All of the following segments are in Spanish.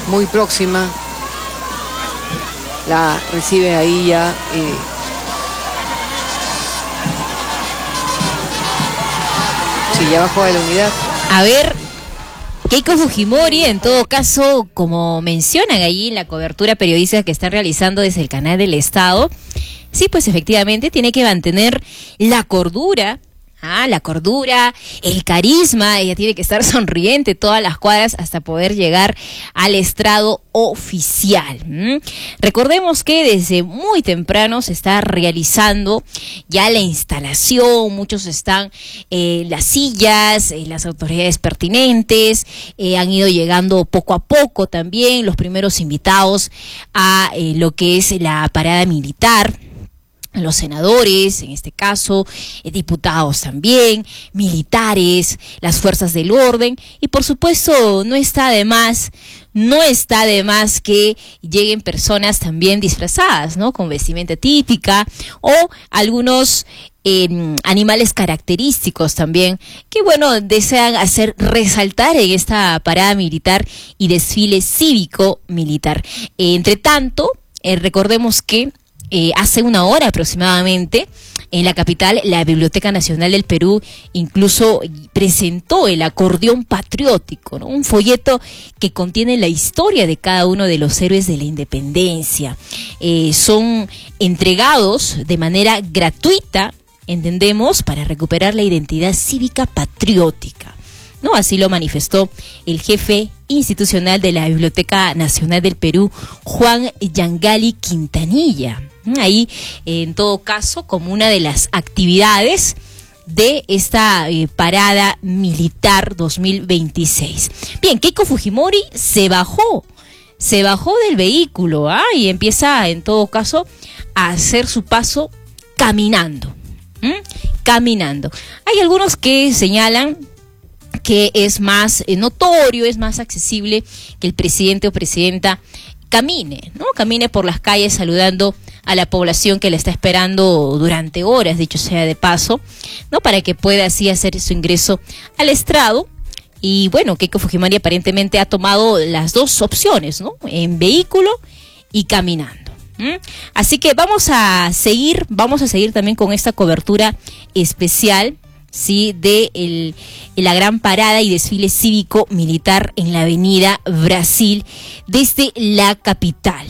muy próxima. La recibe ahí ya. Sí, ya bajó de la unidad. A ver, Keiko Fujimori, en todo caso, como mencionan allí en la cobertura periodística que están realizando desde el canal del Estado, sí, pues efectivamente tiene que mantener la cordura. La cordura, el carisma, ella tiene que estar sonriente todas las cuadras hasta poder llegar al estrado oficial. Recordemos que desde muy temprano se está realizando ya la instalación, muchos están las sillas, las autoridades pertinentes, han ido llegando poco a poco también los primeros invitados a lo que es la parada militar. Los senadores, en este caso, diputados también, militares, las fuerzas del orden, y por supuesto no está de más que lleguen personas también disfrazadas, ¿no? Con vestimenta típica o algunos animales característicos también, que bueno, desean hacer resaltar en esta parada militar y desfile cívico-militar. Entre tanto, recordemos que hace una hora aproximadamente, en la capital, la Biblioteca Nacional del Perú incluso presentó el acordeón patriótico, ¿no? Un folleto que contiene la historia de cada uno de los héroes de la independencia. Son entregados de manera gratuita, entendemos, para recuperar la identidad cívica patriótica, ¿no? Así lo manifestó el jefe institucional de la Biblioteca Nacional del Perú, Juan Yangali Quintanilla. Ahí, en todo caso, como una de las actividades de esta parada militar 2026. Bien, Keiko Fujimori se bajó del vehículo, y empieza, en todo caso, a hacer su paso caminando. Caminando. Hay algunos que señalan que es más notorio, es más accesible que el presidente o presidenta camine, ¿no? Camine por las calles saludando a la población que le está esperando durante horas, dicho sea de paso, ¿no? Para que pueda así hacer su ingreso al estrado. Y bueno, Keiko Fujimori aparentemente ha tomado las dos opciones, ¿no? En vehículo y caminando. Así que vamos a seguir también con esta cobertura especial, sí, de la gran parada y desfile cívico-militar en la Avenida Brasil desde la capital.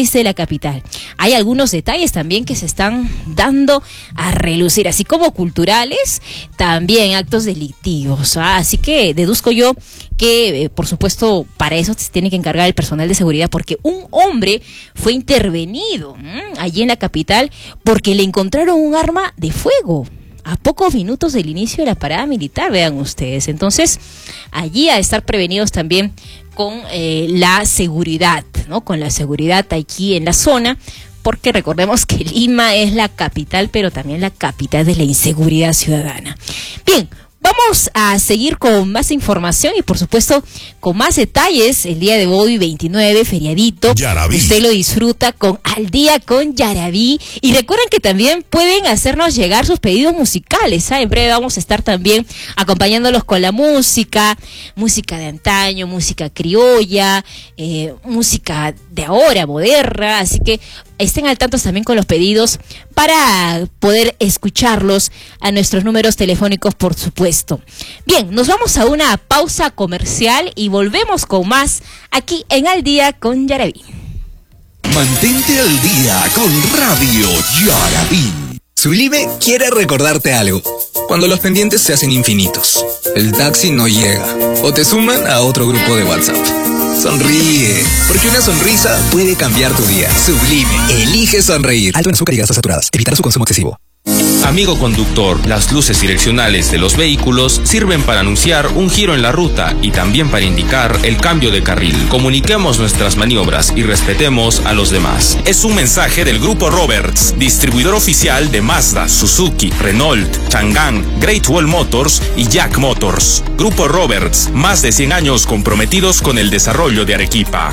Hay algunos detalles también que se están dando a relucir, así como culturales, también actos delictivos. Así que deduzco yo que, por supuesto, para eso se tiene que encargar el personal de seguridad, porque un hombre fue intervenido allí en la capital porque le encontraron un arma de fuego a pocos minutos del inicio de la parada militar, vean ustedes. Entonces, allí a estar prevenidos también con la seguridad, ¿no? Con la seguridad aquí en la zona, porque recordemos que Lima es la capital, pero también la capital de la inseguridad ciudadana. Bien, vamos a seguir con más información y por supuesto con más detalles. El día de hoy, 29, feriadito, Yaraví. Usted lo disfruta con Al Día con Yaraví. Y recuerden que también pueden hacernos llegar sus pedidos musicales. En breve vamos a estar también acompañándolos con la música de antaño, música criolla, música de ahora, moderna. Así que estén al tanto también con los pedidos para poder escucharlos a nuestros números telefónicos, por supuesto. Bien, nos vamos a una pausa comercial y volvemos con más aquí en Al Día con Yaraví. Mantente al día con Radio Yaraví. Sublime quiere recordarte algo. Cuando los pendientes se hacen infinitos, el taxi no llega o te suman a otro grupo de WhatsApp. Sonríe, porque una sonrisa puede cambiar tu día. Sublime, elige sonreír. Alto en azúcar y grasas saturadas. Evitar su consumo excesivo. Amigo conductor, las luces direccionales de los vehículos sirven para anunciar un giro en la ruta y también para indicar el cambio de carril. Comuniquemos nuestras maniobras y respetemos a los demás. Es un mensaje del Grupo Roberts, distribuidor oficial de Mazda, Suzuki, Renault, Chang'an, Great Wall Motors y Jack Motors. Grupo Roberts, más de 100 años comprometidos con el desarrollo de Arequipa.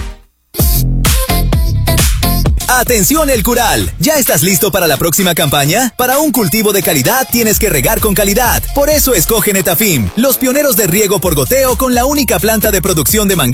Atención El Cural, ¿ya estás listo para la próxima campaña? Para un cultivo de calidad tienes que regar con calidad. Por eso escoge Netafim, los pioneros de riego por goteo con la única planta de producción de manguera